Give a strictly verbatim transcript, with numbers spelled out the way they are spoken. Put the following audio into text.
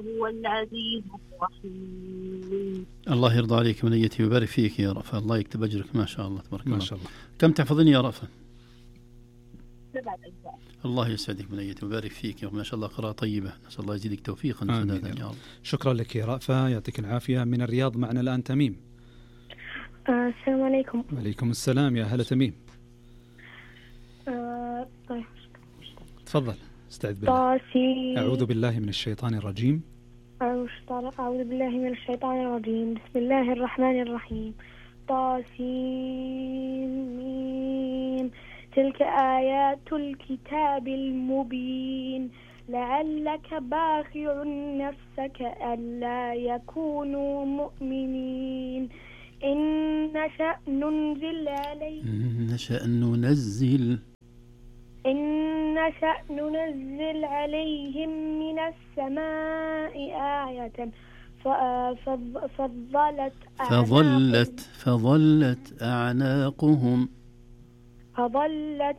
هو العزيز الرحيم. الله يرضى عليك منيتي ويبارك فيك يا رأفة، الله يكتب أجرك ما شاء الله تبارك الله. ما شاء الله. كم تحفظين يا رأفة؟ سبعة أجزاء. الله يسعدك منيتي ويبارك فيك، ما شاء الله قراءة طيبة، نسأل الله يزيدك توفيقا وسدادا يا رب. شكرا لك يا رأفة، يعطيك العافية. من الرياض معنا الآن تميم. آه السلام عليكم. وعليكم السلام، يا هلا تميم. آه طيب تفضل. استعذ بالله. طاسين. أعوذ بالله من الشيطان الرجيم. أعوذ بالله من الشيطان الرجيم. بسم الله الرحمن الرحيم. طاسين. تلك آيات الكتاب المبين لعلك باخع نفسك ألا يكونوا مؤمنين إن نشأ ننزل عليهم إن نشأ ننزل إن نشأ ننزل عليهم من السماء آية فظلت فظلت فظلت أعناقهم فظلت